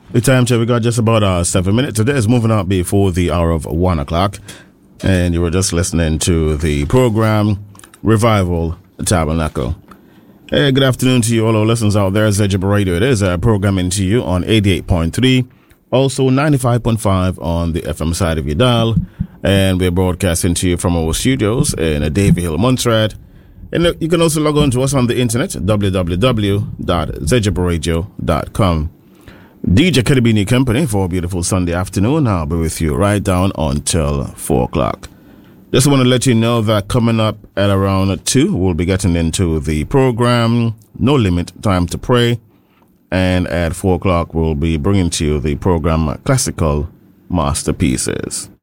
The time check, we got just about 7 minutes. Today is moving up before the hour of 1 o'clock. And you were just listening to the program Revival Tabernacle. Hey, good afternoon to you all our listeners out there. Zedjib Radio. It is programming to you on 88.3, also 95.5 on the FM side of your dial. And we're broadcasting to you from our studios in Davie Hill, Montserrat. And you can also log on to us on the internet, www.zedjibradio.com. DJ Kedibini Company for a beautiful Sunday afternoon. I'll be with you right down until 4 o'clock. Just want to let you know that coming up at around 2, we'll be getting into the program No Limit, Time to Pray. And at 4 o'clock, we'll be bringing to you the program Classical Masterpieces.